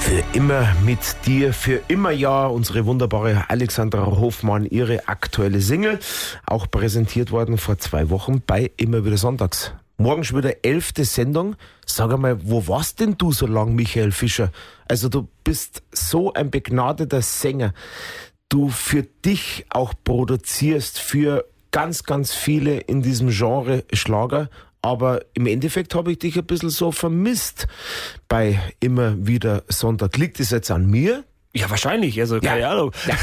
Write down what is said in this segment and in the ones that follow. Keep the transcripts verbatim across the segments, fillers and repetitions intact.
Für immer mit dir, für immer ja, unsere wunderbare Alexandra Hofmann, ihre aktuelle Single, auch präsentiert worden vor zwei Wochen bei Immer wieder Sonntags. Morgen schon wieder elfte Sendung. Sag einmal, wo warst denn du so lang, Michael Fischer? Also du bist so ein begnadeter Sänger. Du für dich auch produzierst, für ganz, ganz viele in diesem Genre Schlager. Aber im Endeffekt habe ich dich ein bisschen so vermisst bei Immer wieder Sonntag. Liegt es jetzt an mir? Ja, wahrscheinlich. Also, keine ja. Ahnung. Ja.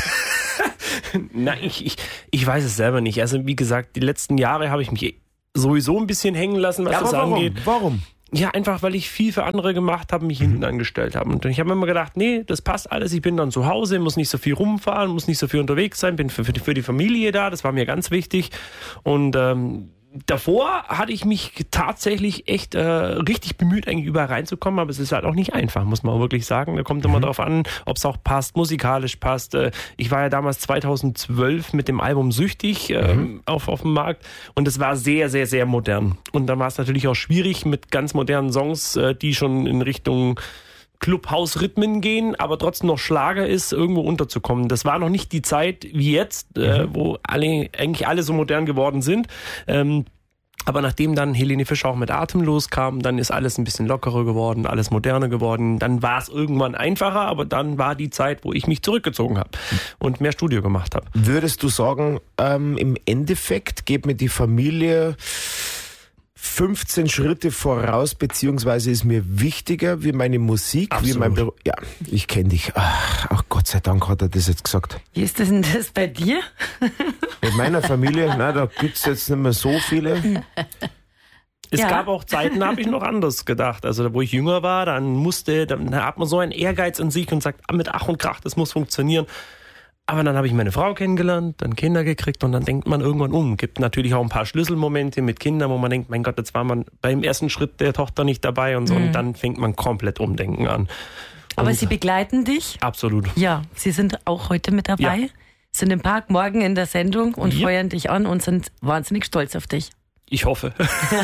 Nein, ich, ich, ich weiß es selber nicht. Also, wie gesagt, die letzten Jahre habe ich mich sowieso ein bisschen hängen lassen, was ja, das warum? angeht. Warum? Ja, einfach, weil ich viel für andere gemacht habe, mich mhm. hinten angestellt habe. Und ich habe immer gedacht, nee, das passt alles. Ich bin dann zu Hause, muss nicht so viel rumfahren, muss nicht so viel unterwegs sein, bin für, für, die, für die Familie da. Das war mir ganz wichtig. Und ähm, davor hatte ich mich tatsächlich echt äh, richtig bemüht, eigentlich überall reinzukommen, aber es ist halt auch nicht einfach, muss man auch wirklich sagen. Da kommt immer mhm. drauf an, ob es auch passt, musikalisch passt. Äh, ich war ja damals zweitausendzwölf mit dem Album Süchtig äh, mhm. auf, auf dem Markt und es war sehr, sehr, sehr modern. Und dann war es natürlich auch schwierig mit ganz modernen Songs, äh, die schon in Richtung Clubhouse-Rhythmen gehen, aber trotzdem noch Schlager ist, irgendwo unterzukommen. Das war noch nicht die Zeit wie jetzt, mhm. äh, wo alle eigentlich alle so modern geworden sind. Ähm, aber nachdem dann Helene Fischer auch mit Atemlos kam, dann ist alles ein bisschen lockerer geworden, alles moderner geworden. Dann war es irgendwann einfacher, aber dann war die Zeit, wo ich mich zurückgezogen habe und mehr Studio gemacht habe. Würdest du sagen, ähm, im Endeffekt geht mir die Familie fünfzehn Schritte voraus, beziehungsweise ist mir wichtiger wie meine Musik, Absolut. wie mein Büro. Ja, ich kenne dich. Ach, ach, Gott sei Dank hat er das jetzt gesagt. Wie ist das denn das bei dir? Mit meiner Familie, na, da gibt's jetzt nicht mehr so viele. Es Ja. gab auch Zeiten, da habe ich noch anders gedacht. Also wo ich jünger war, dann musste, dann hat man so einen Ehrgeiz in sich und sagt, ah, mit Ach und Krach, das muss funktionieren. Aber dann habe ich meine Frau kennengelernt, dann Kinder gekriegt und dann denkt man irgendwann um. Gibt natürlich auch ein paar Schlüsselmomente mit Kindern, wo man denkt, mein Gott, jetzt war man beim ersten Schritt der Tochter nicht dabei und so. Mhm. Und dann fängt man komplett umdenken an. Aber und sie begleiten dich? Absolut. Ja, sie sind auch heute mit dabei, Ja. sind im Park morgen in der Sendung und Ja. feuern dich an und sind wahnsinnig stolz auf dich. Ich hoffe.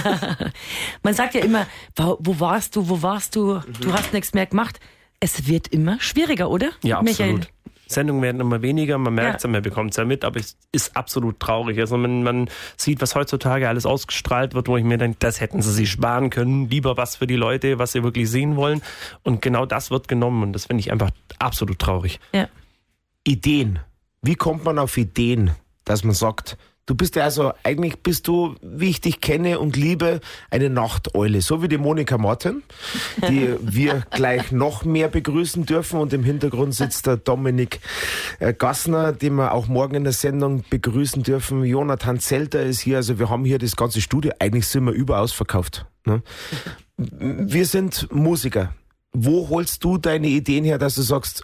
Man sagt ja immer, wo, wo warst du, wo warst du, du hast nichts mehr gemacht. Es wird immer schwieriger, oder? Ja, Michael? absolut. Sendungen werden immer weniger, man merkt es Ja. ja, man bekommt es ja mit, aber es ist absolut traurig. Also man, man sieht, was heutzutage alles ausgestrahlt wird, wo ich mir denke, das hätten sie sich sparen können. Lieber was für die Leute, was sie wirklich sehen wollen. Und genau das wird genommen und das finde ich einfach absolut traurig. Ja. Ideen. Wie kommt man auf Ideen, dass man sagt, du bist ja also, eigentlich bist du, wie ich dich kenne und liebe, eine Nachteule. So wie die Monika Martin, die wir gleich noch mehr begrüßen dürfen. Und im Hintergrund sitzt der Dominik Gassner, den wir auch morgen in der Sendung begrüßen dürfen. Jonathan Zelter ist hier. Also wir haben hier das ganze Studio. Eigentlich sind wir überaus verkauft. Ne? Wir sind Musiker. Wo holst du deine Ideen her, dass du sagst,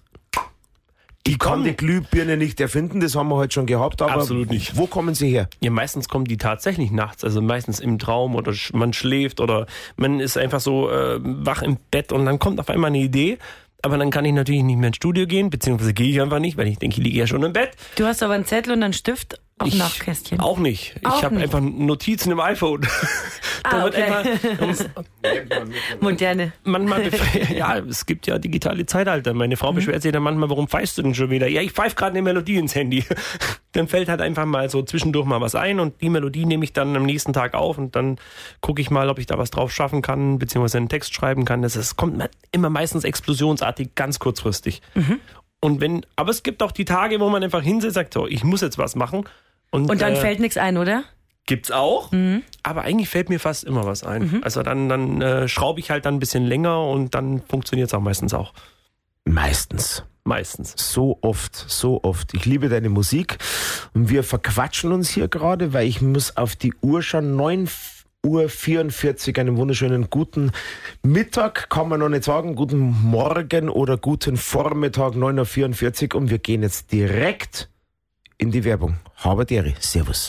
ich kann die Glühbirne nicht erfinden, das haben wir heute schon gehabt, aber Absolut nicht. Wo kommen sie her? Ja, meistens kommen die tatsächlich nachts, also meistens im Traum oder sch- man schläft oder man ist einfach so äh, wach im Bett und dann kommt auf einmal eine Idee. Aber dann kann ich natürlich nicht mehr ins Studio gehen, beziehungsweise gehe ich einfach nicht, weil ich denke, ich liege ja schon im Bett. Du hast aber einen Zettel und einen Stift auf dem Ich Nachtkästchen. Auch nicht. Auch ich habe nicht. einfach Notizen im iPhone. Ah, wird okay. einfach, Moderne. manchmal, ja, es gibt ja digitale Zeitalter. Meine Frau beschwert sich dann manchmal, warum pfeifst du denn schon wieder? Ja, ich pfeife gerade eine Melodie ins Handy. Dann fällt halt einfach mal so zwischendurch mal was ein und die Melodie nehme ich dann am nächsten Tag auf und dann gucke ich mal, ob ich da was drauf schaffen kann, beziehungsweise einen Text schreiben kann. Das ist, kommt immer meistens explosionsartig, ganz kurzfristig. Mhm. Und wenn, aber es gibt auch die Tage, wo man einfach hinsetzt und sagt, so, ich muss jetzt was machen. Und, Und dann äh, fällt nichts ein, oder? Gibt's auch, Mhm. aber eigentlich fällt mir fast immer was ein. Mhm. Also dann, dann äh, schraube ich halt dann ein bisschen länger und dann funktioniert es auch meistens auch. Meistens. Meistens. So oft, so oft. Ich liebe deine Musik und wir verquatschen uns hier gerade, weil ich muss auf die Uhr schauen. neun Uhr vierundvierzig, einen wunderschönen guten Mittag, kann man noch nicht sagen, guten Morgen oder guten Vormittag, neun Uhr vierundvierzig und wir gehen jetzt direkt in die Werbung. Haberdere, servus.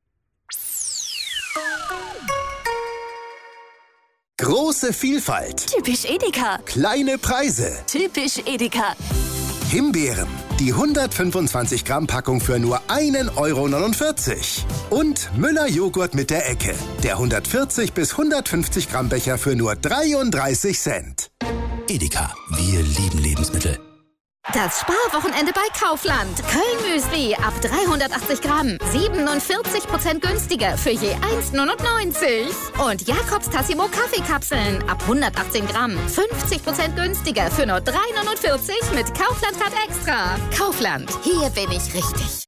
Große Vielfalt, Typisch Edeka. kleine Preise. Typisch Edeka. Himbeeren, die hundertfünfundzwanzig Gramm Packung für nur ein Euro neunundvierzig. Und Müller Joghurt mit der Ecke, der hundertvierzig bis hundertfünfzig Gramm Becher für nur dreiunddreißig Cent. Edeka, wir lieben Lebensmittel. Das Sparwochenende bei Kaufland. Köln-Müsli ab dreihundertachtzig Gramm. siebenundvierzig Prozent günstiger für je eins neunundneunzig. Und Jakobs Tassimo Kaffeekapseln ab hundertachtzehn Gramm. fünfzig Prozent günstiger für nur drei neunundvierzig mit Kaufland Card Extra. Kaufland, hier bin ich richtig.